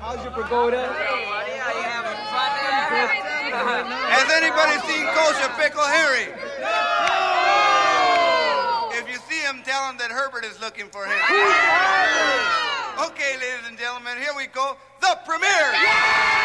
How's your pagoda? Has anybody seen Kosher Pickle Harry? If you see him, tell him that Herbert is looking for him. Okay, ladies and gentlemen, here we go. The premiere!